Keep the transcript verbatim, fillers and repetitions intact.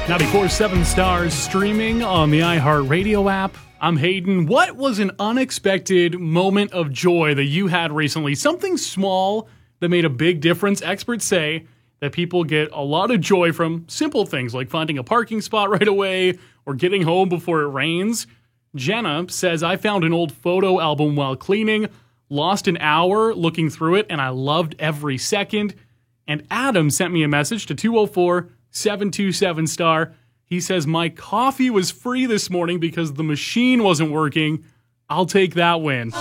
ninety-four point seven Stars streaming on the iHeartRadio app. I'm Hayden. What was an unexpected moment of joy that you had recently? Something small that made a big difference. Experts say that people get a lot of joy from simple things like finding a parking spot right away or getting home before it rains. Jenna says, I found an old photo album while cleaning, lost an hour looking through it, and I loved every second. And Adam sent me a message to two oh four, seven two seven star. He says, my coffee was free this morning because the machine wasn't working. I'll take that win.